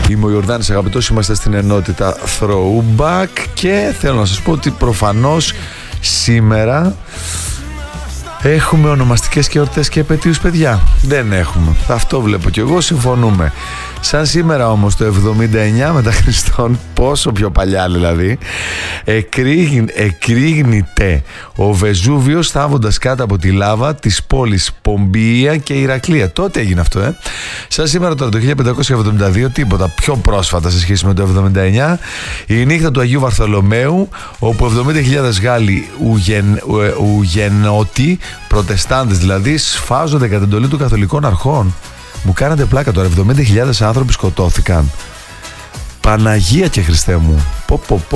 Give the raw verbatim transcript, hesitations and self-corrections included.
Είμαι ο Ιορδάνης Αγαπητός, είμαστε στην ενότητα Throwback και θέλω να σας πω ότι προφανώς σήμερα έχουμε ονομαστικές και εορτές και επετείους, παιδιά. Δεν έχουμε. Αυτό βλέπω κι εγώ, συμφωνούμε. Σαν σήμερα όμως το εβδομήντα εννιά μετά Χριστόν, πόσο πιο παλιά δηλαδή, εκρήγνεται ο Βεζούβιος θάβοντας κάτω από τη λάβα της πόλης Πομπία και Ηρακλία. Τότε έγινε αυτό, ε. Σαν σήμερα τώρα το χίλια πεντακόσια εβδομήντα δύο, τίποτα πιο πρόσφατα σε σχέση με το εβδομήντα εννιά, η νύχτα του Αγίου Βαρθολομαίου, όπου εβδομήντα χιλιάδες Γάλλοι ουγεν, ουγενότοι, προτεστάντες δηλαδή, σφάζονται κατά εντολή των καθολικών αρχών. Μου κάνατε πλάκα τώρα, εβδομήντα χιλιάδες άνθρωποι σκοτώθηκαν. Παναγία και Χριστέ μου. Πω πω πω.